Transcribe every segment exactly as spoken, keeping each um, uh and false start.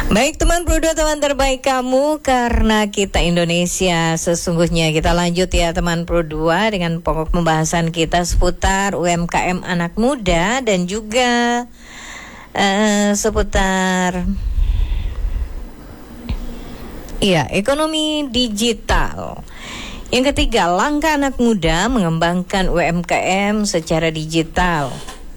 Baik teman Pro dua, teman terbaik kamu, karena kita Indonesia sesungguhnya. Kita lanjut ya teman Pro dua dengan pokok pembahasan kita seputar U M K M anak muda dan juga uh, seputar iya ekonomi digital. Yang ketiga, langkah anak muda mengembangkan U M K M secara digital.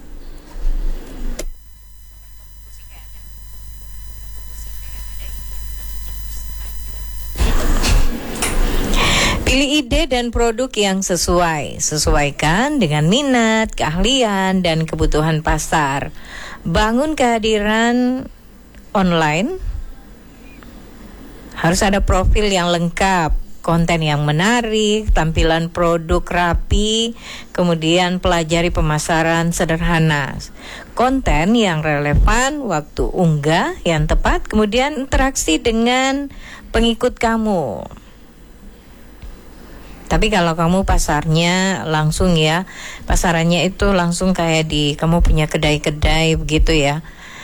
Pilih ide dan produk yang sesuai, sesuaikan dengan minat, keahlian, dan kebutuhan pasar. Bangun kehadiran online, harus ada profil yang lengkap, konten yang menarik, tampilan produk rapi, kemudian pelajari pemasaran sederhana. Konten yang relevan, waktu unggah yang tepat, kemudian interaksi dengan pengikut kamu. Tapi kalau kamu pasarnya langsung ya, pasarannya itu langsung kayak di kamu punya kedai-kedai begitu ya.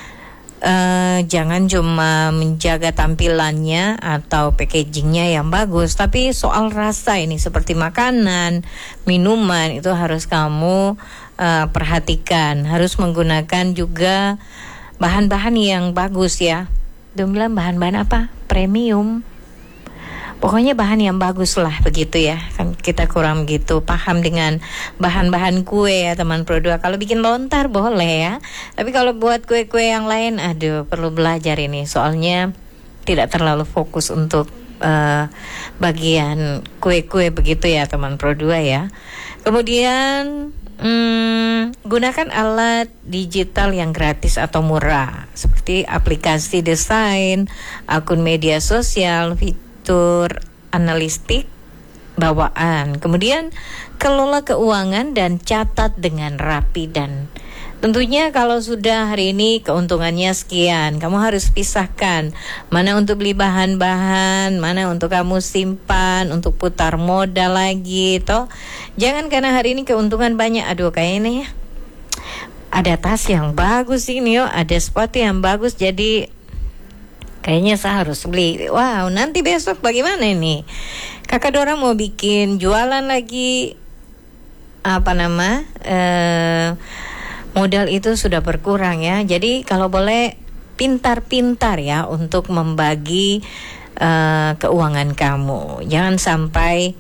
Uh, jangan cuma menjaga tampilannya atau packagingnya yang bagus, tapi soal rasa ini seperti makanan, minuman itu harus kamu uh, perhatikan. Harus menggunakan juga bahan-bahan yang bagus ya. Dia bilang bahan-bahan apa? Premium. Pokoknya bahan yang bagus lah begitu ya. Kan kita kurang gitu paham dengan bahan-bahan kue ya teman Pro dua. Kalau bikin lontar boleh ya, tapi kalau buat kue-kue yang lain, aduh perlu belajar ini. Soalnya tidak terlalu fokus untuk uh, bagian kue-kue begitu ya teman Pro dua ya. Kemudian hmm, gunakan alat digital yang gratis atau murah, seperti aplikasi desain, akun media sosial, fitur analistik bawaan. Kemudian kelola keuangan dan catat dengan rapi. Dan tentunya kalau sudah hari ini keuntungannya sekian, kamu harus pisahkan mana untuk beli bahan-bahan, mana untuk kamu simpan untuk putar modal lagi toh. Jangan karena hari ini keuntungan banyak, aduh kayaknya ya ada tas yang bagus ini yo, ada sepatu yang bagus, jadi kayaknya saya harus beli. Wow, nanti besok bagaimana ini? Kakak Dora mau bikin jualan lagi, apa nama, eh, modal itu sudah berkurang ya. Jadi kalau boleh pintar-pintar ya untuk membagi eh, keuangan kamu. Jangan sampai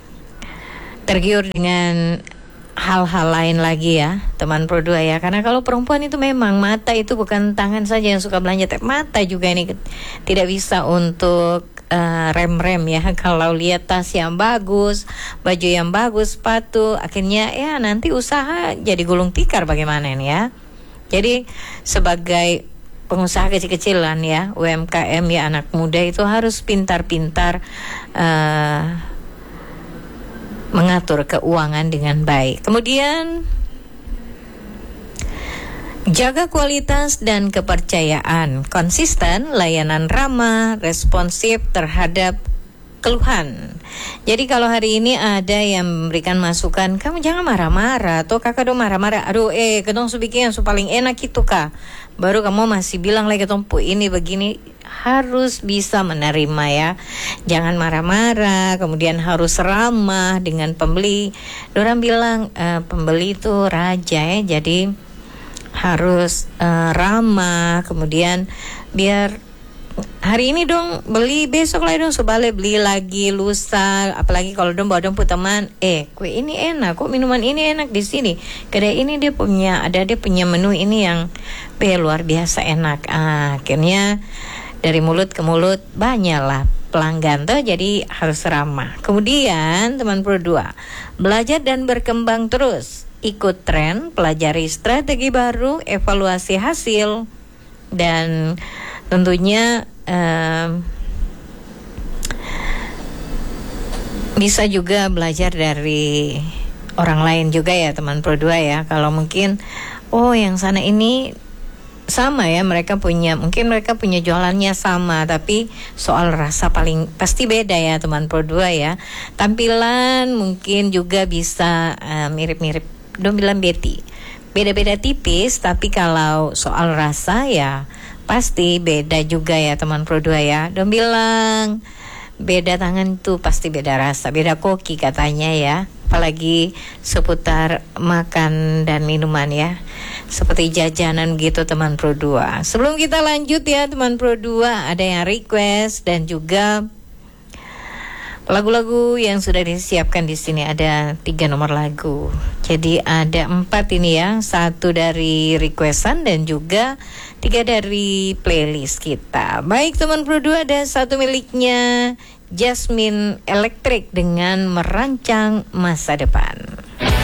tergiur dengan hal-hal lain lagi ya teman Pro dua ya. Karena kalau perempuan itu memang mata itu bukan tangan saja yang suka belanja, tapi mata juga ini tidak bisa untuk uh, rem-rem ya. Kalau lihat tas yang bagus, baju yang bagus, sepatu, akhirnya ya nanti usaha jadi gulung tikar bagaimana ini ya. Jadi sebagai pengusaha kecil-kecilan ya, U M K M ya, anak muda itu harus pintar-pintar uh, mengatur keuangan dengan baik. Kemudian jaga kualitas dan kepercayaan, konsisten, layanan ramah, responsif terhadap keluhan. Jadi kalau hari ini ada yang memberikan masukan, kamu jangan marah-marah. Tuh kakak dong marah-marah. Aduh eh ketong subikin yang paling enak itu kak. Baru kamu masih bilang lagi ketong pu ini begini. Harus bisa menerima ya. Jangan marah-marah. Kemudian harus ramah dengan pembeli. Orang bilang e, pembeli itu raja ya. Jadi harus e, ramah. Kemudian biar hari ini dong beli, besok lagi dong sebalik beli lagi, lusa. Apalagi kalau dong bawa dong pu teman, eh kue ini enak, kok minuman ini enak di sini. Kedai ini dia punya, ada dia punya menu ini yang be luar biasa enak. Ah, akhirnya dari mulut ke mulut banyak lah pelanggan tuh, jadi harus ramah. Kemudian teman Pro dua, belajar dan berkembang terus, ikut tren, pelajari strategi baru, evaluasi hasil, dan tentunya um, bisa juga belajar dari orang lain juga ya teman Pro dua ya. Kalau mungkin oh yang sana ini sama ya, mereka punya, mungkin mereka punya jualannya sama, tapi soal rasa paling pasti beda ya teman Pro dua ya. Tampilan mungkin juga bisa uh, mirip-mirip, dong bilang Betty, beda-beda tipis, tapi kalau soal rasa ya pasti beda juga ya teman Pro dua ya. Dong bilang beda tangan tuh pasti beda rasa, beda koki katanya ya. Apalagi seputar makan dan minuman ya, seperti jajanan gitu teman Pro dua. Sebelum kita lanjut ya teman Pro dua, ada yang request dan juga lagu-lagu yang sudah disiapkan di sini. Ada tiga nomor lagu. Jadi ada empat ini ya, satu dari requestan dan juga tiga dari playlist kita. Baik teman Pro dua, ada satu miliknya Jasmine Electric dengan Merancang Masa Depan.